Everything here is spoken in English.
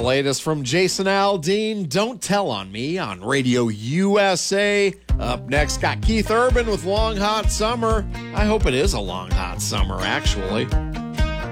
latest from Jason Aldean, Don't Tell on Me on Radio USA. Up next, got Keith Urban with Long Hot Summer. I hope it is a long hot summer, actually.